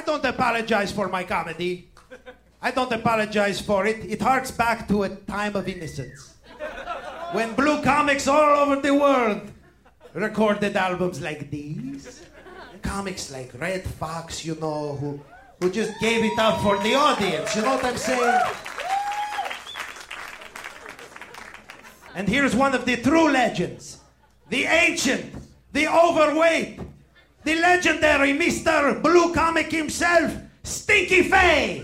don't apologize for my comedy. I don't apologize for it. It harks back to a time of innocence. When blue comics all over the world recorded albums like these. Comics like Red Fox, you know, who just gave it up for the audience. You know what I'm saying? And here's one of the true legends. The ancient, the overweight, the legendary Mr. Blue Comic himself, Stinky Faye.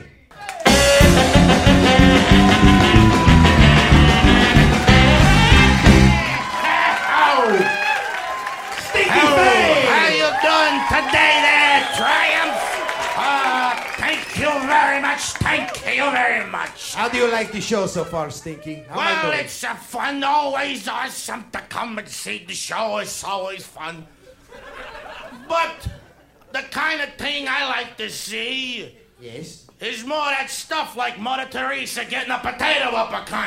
How you doing today there, Triumph? Thank you very much. Thank you very much. How do you like the show so far, Stinky? How am I Well, doing? it's a fun, always awesome to come and see the show. It's always fun. But the kind of thing I like to see Yes? is more that stuff like Mother Teresa getting a potato up a cunt.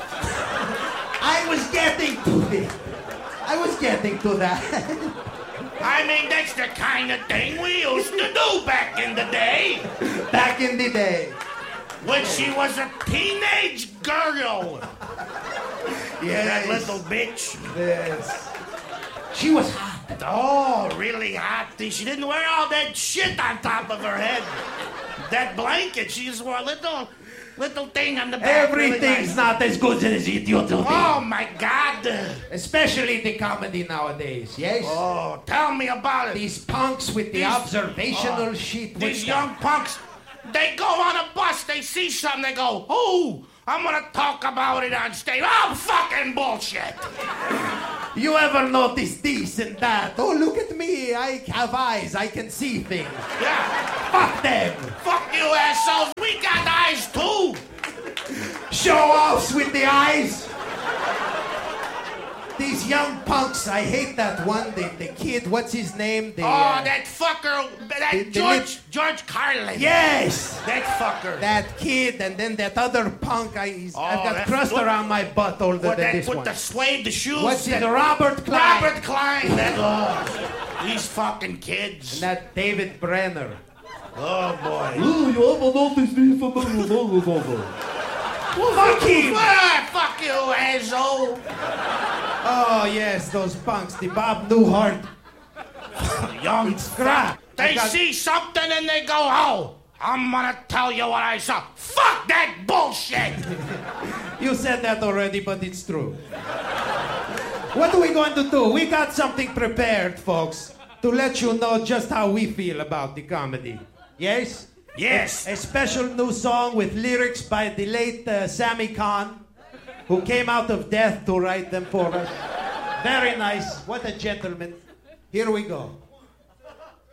I was getting to it. I was getting to that. I mean, that's the kind of thing we used to do back in the day. Back in the day. When she was a teenage girl. Yes. That little bitch. Yes. She was hot. Oh, really hot. She didn't wear all that shit on top of her head. That blanket. She just wore a little thing on the back. Everything's really nice. not as good as it used to be. Oh, my God. Especially the comedy nowadays, yes? Oh, tell me about it. These punks with the observational shit. These young punks, they go on a bus, they see something, they go, oh, I'm gonna talk about it on stage. Oh, fucking bullshit. You ever notice this and that? Oh, look at me. I have eyes. I can see things. Yeah. Fuck them. Fuck you, assholes. We got eyes, too. Show-offs with the eyes. These young punks, I hate that one. The kid, what's his name? That fucker, George Carlin. Yes! That fucker. That kid, and then that other punk. I've got that's crust what- around my butt older than this With one. the suede shoes. What's his Robert Klein. Robert Klein. These fucking kids. And that David Brenner. Oh, boy. Ooh, you ever noticed this? Fuck him! Ah, fuck you, asshole. Oh, yes, those punks. The Bob Newhart. Young crap. They see something and they go, oh, I'm gonna tell you what I saw. Fuck that bullshit. You said that already, but it's true. What are we going to do? We got something prepared, folks, to let you know just how we feel about the comedy. Yes? Yes. A special new song with lyrics by the late Sammy Kahn, who came out of death to write them for us. Very nice. What a gentleman. Here we go.